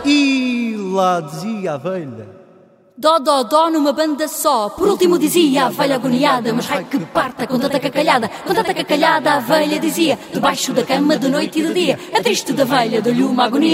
E lá dizia a velha: Dó, dó, dó numa banda só. Por último dizia a velha agoniada: mas raio que parta com tanta cacalhada a velha dizia: debaixo da cama de noite e de dia. É triste da velha, deu-lhe uma agonia.